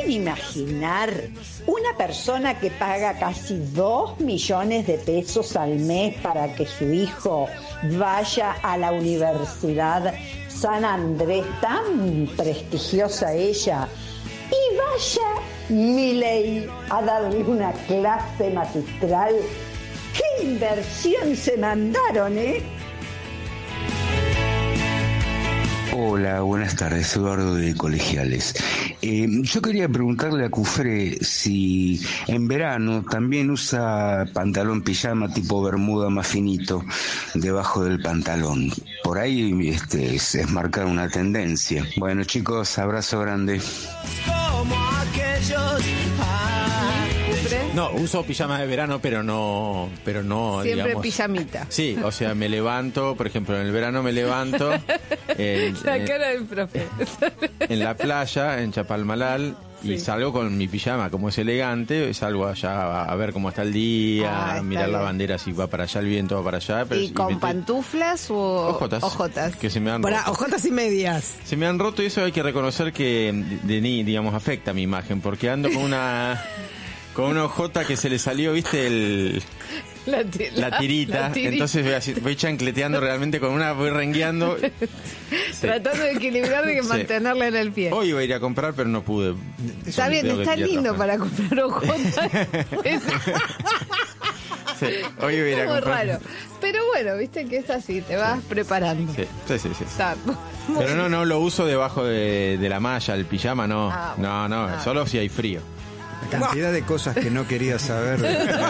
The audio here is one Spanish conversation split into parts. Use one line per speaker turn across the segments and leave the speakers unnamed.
pueden imaginar una persona que paga casi 2 millones de pesos al mes para que su hijo vaya a la Universidad San Andrés, tan prestigiosa ella, y vaya Milei a darle una clase magistral? ¡Qué inversión se mandaron,
Hola, buenas tardes, Eduardo de Colegiales. Yo quería preguntarle a Cufré si en verano también usa pantalón pijama tipo bermuda más finito debajo del pantalón. Por ahí es marcar una tendencia. Bueno, chicos, abrazo grande.
No, uso pijama de verano, pero no
siempre
digamos,
pijamita.
Sí, o sea, me levanto, por ejemplo, en el verano me levanto
la cara del profe.
En la playa, en Chapalmalal, sí. Y salgo con mi pijama, como es elegante, salgo allá a ver cómo está el día, mirar la bandera si va para allá, el viento va para allá. Pero
¿Y con pantuflas o ojotas?
Que se me han roto.
Ojotas y medias.
Se me han roto y eso hay que reconocer que, digamos, afecta mi imagen, porque ando con una hojota que se le salió, ¿viste? La tirita. Entonces voy chancleteando realmente con una, voy rengueando.
Tratando de equilibrar y mantenerla en el pie.
Hoy iba a ir a comprar, pero no pude.
Está bien, está lindo para comprar hojotas.
Sí, hoy iba a ir a comprar.
Raro. Pero bueno, viste que es así, te vas preparando.
Sí.
Está
pero no lo uso debajo de la malla, el pijama no. Solo si hay frío.
La cantidad de cosas que no quería saber.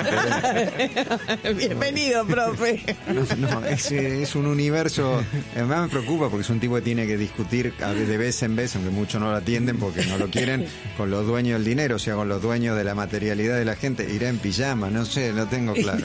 Bienvenido, profe.
No, es un universo. Además me preocupa porque es un tipo que tiene que discutir de vez en vez, aunque muchos no lo atienden porque no lo quieren, con los dueños del dinero, o sea, con los dueños de la materialidad de la gente. Irá en pijama, no sé, no tengo claro.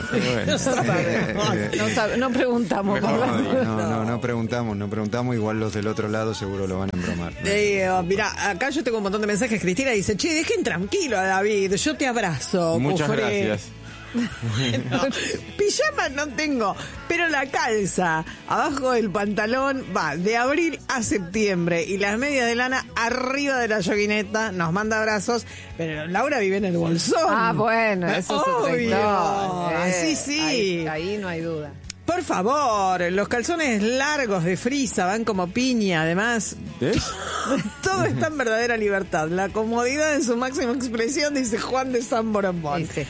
No preguntamos.
No preguntamos. Igual los del otro lado seguro lo van a embromar.
Mirá, acá yo tengo un montón de mensajes. Cristina dice, che, dejen tranquilo a David, yo te abrazo.
Muchas gracias.
Bueno, pijama no tengo, pero la calza abajo del pantalón va de abril a septiembre y las medias de lana arriba de la yoguineta. Nos manda abrazos, pero Laura vive en el bolsón.
Bueno, eso es otra historia.
Sí.
Ahí no hay duda.
Por favor, los calzones largos de frisa van como piña, además. Todo está en verdadera libertad. La comodidad en su máxima expresión, dice Juan de San Borombón.
Sí.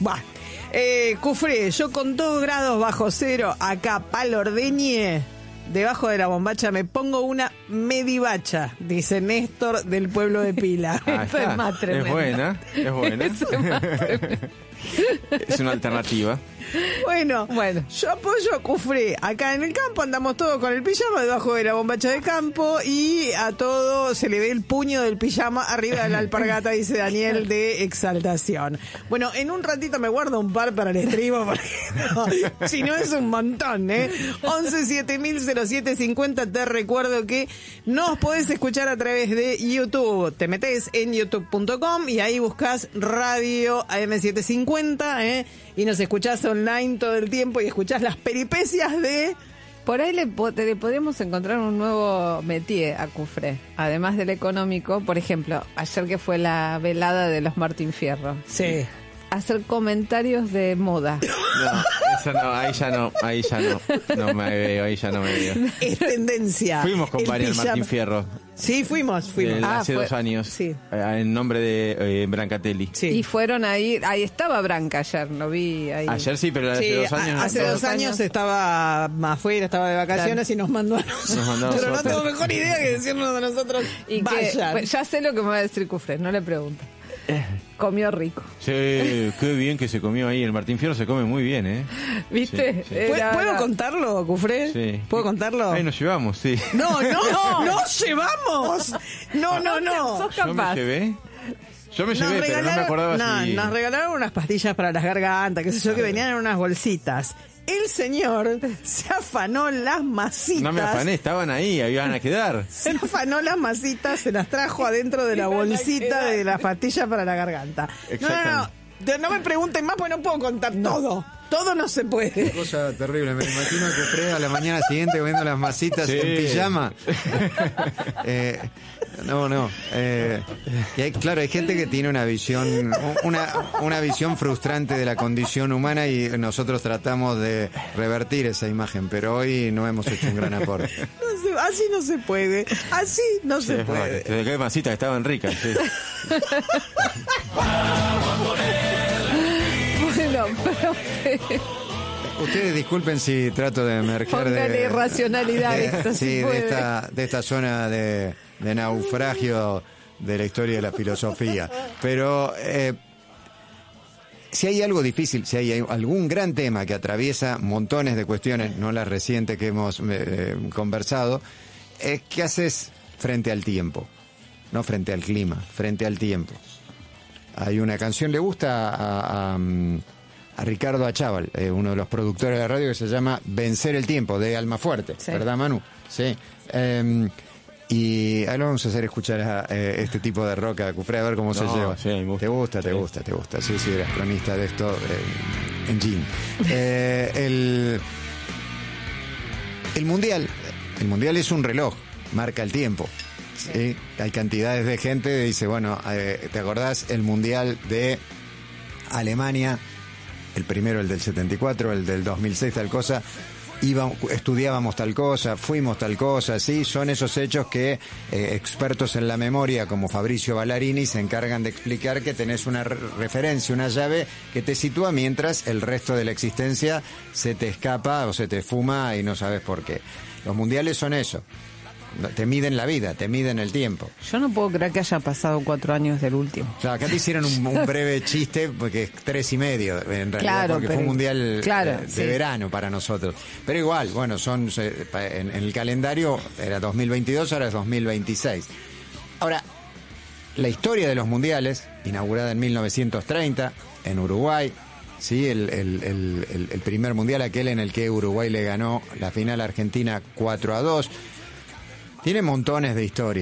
Cufré, yo con 2 grados bajo cero, acá Palordeñe, debajo de la bombacha me pongo una medivacha, dice Néstor del pueblo de Pila.
Eso es más tremendo.
Es buena.
Eso es más tremendo.
Es una alternativa.
Bueno, yo apoyo a Cufré. Acá en el campo andamos todos con el pijama debajo de la bombacha de campo y a todo se le ve el puño del pijama arriba de la alpargata, dice Daniel de Exaltación. Bueno, en un ratito me guardo un par para el estribo porque si no es un montón, 11-7000-0750. Te recuerdo que nos podés escuchar a través de YouTube. Te metés en youtube.com y ahí buscás Radio AM750, y nos escuchás online todo el tiempo y escuchás las peripecias de...
Por ahí le podemos encontrar un nuevo métier a Cufré, además del económico. Por ejemplo, ayer que fue la velada de los Martín Fierro.
Sí.
Hacer comentarios de moda.
No, eso no, ahí ya no. No me veo, ahí ya no me veo.
Es tendencia.
Fuimos con varios Martín Fierro.
Sí, fuimos.
Hace 2 años.
Sí.
En nombre de Brancatelli.
Sí. Y fueron ahí estaba Branca ayer, lo vi ahí.
Ayer sí, pero hace 2 años.
Hace 2 años estaba afuera, estaba de vacaciones, y nos mandó a nosotros. Pero no tengo mejor idea que decirnos a nosotros.
Y vayan. Ya sé lo que me va a decir Cufré, no le pregunto. Comió rico.
Sí, qué bien que se comió ahí. El Martín Fierro se come muy bien,
¿Viste?
Sí.
¿Puedo contarlo, Cufré?
Sí.
¿Puedo contarlo?
Ahí nos llevamos, sí.
No llevamos. No.
¿Sos capaz?
Yo me llevé, pero no me acordaba si...
Nos regalaron unas pastillas para las gargantas, qué sé yo, que venían en unas bolsitas. El señor se afanó las masitas.
No me afané, estaban ahí, iban a quedar.
Se afanó las masitas, se las trajo adentro de la bolsita de las pastillas para la garganta. No me pregunten más porque no puedo contar todo. todo no se puede.
Cosa terrible, me imagino que Fred a la mañana siguiente comiendo las masitas en pijama. No. Y hay gente que tiene una visión, una visión frustrante de la condición humana y nosotros tratamos de revertir esa imagen, pero hoy no hemos hecho un gran aporte.
Así no se puede. Así no se puede.
Qué masitas estaban ricas. Sí.
Bueno,
ustedes disculpen si trato de emerger
de irracionalidad
de esta zona de naufragio de la historia de la filosofía, pero si hay algo difícil, si hay algún gran tema que atraviesa montones de cuestiones, no las recientes que hemos conversado, es qué haces frente al tiempo, no frente al clima, frente al tiempo. Hay una canción, le gusta a Ricardo Achával, uno de los productores de la radio, que se llama Vencer el tiempo, de Almafuerte, sí. ¿Verdad, Manu? Sí. Y ahora lo vamos a hacer escuchar a este tipo de rock a Cufré, a ver cómo se lleva. Sí, ¿Te gusta? Sí, eres cronista de esto en jean. El mundial es un reloj, marca el tiempo. ¿Sí? Hay cantidades de gente que dice, bueno, ¿te acordás el mundial de Alemania? El primero, el del 74, el del 2006, tal cosa. Estudiábamos tal cosa, fuimos tal cosa, sí, son esos hechos que expertos en la memoria como Fabricio Ballarini se encargan de explicar, que tenés una referencia, una llave que te sitúa mientras el resto de la existencia se te escapa o se te fuma y no sabes por qué. Los mundiales son eso. Te miden la vida, te miden el tiempo.
Yo no puedo creer que haya pasado 4 años del último.
O sea, acá te hicieron un breve chiste, porque es 3,5 en realidad,
claro,
porque fue un mundial de verano para nosotros. Pero igual, bueno, en el calendario era 2022, ahora es 2026. Ahora, la historia de los mundiales, inaugurada en 1930 en Uruguay, sí, el primer mundial, aquel en el que Uruguay le ganó la final a Argentina 4-2. Tiene montones de historia.